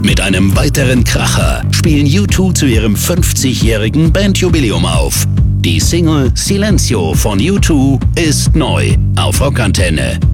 Mit einem weiteren Kracher spielen U2 zu ihrem 50-jährigen Bandjubiläum auf. Die Single Silencio von U2 ist neu auf Rockantenne.